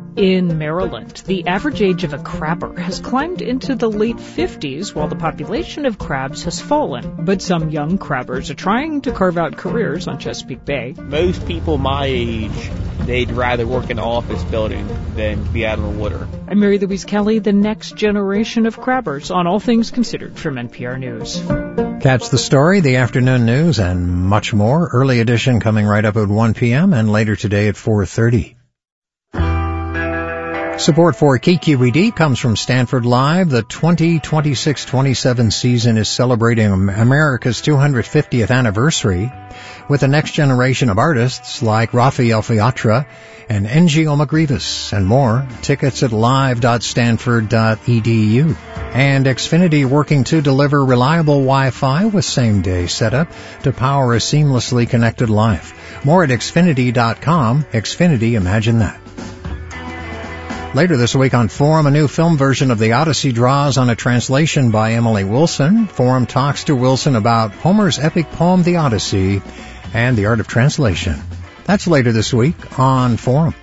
In Maryland, the average age of a crabber has climbed into the late 50s while the population of crabs has fallen. But some young crabbers are trying to carve out careers on Chesapeake Bay. Most people my age, they'd rather work in an office building than be out in the water. I'm Mary Louise Kelly, the next generation of crabbers on All Things Considered from NPR News. Catch the story, the afternoon news, and much more. Early edition coming right up at 1 p.m. and later today at 4:30. Support for KQED comes from Stanford Live. The 2026-27 season is celebrating America's 250th anniversary with the next generation of artists like Raphael Fiatra and Ngo McGreevis and more. Tickets at live.stanford.edu. And Xfinity working to deliver reliable Wi-Fi with same-day setup to power a seamlessly connected life. More at Xfinity.com. Xfinity, imagine that. Later this week on Forum, a new film version of The Odyssey draws on a translation by Emily Wilson. Forum talks to Wilson about Homer's epic poem, The Odyssey, and the art of translation. That's later this week on Forum.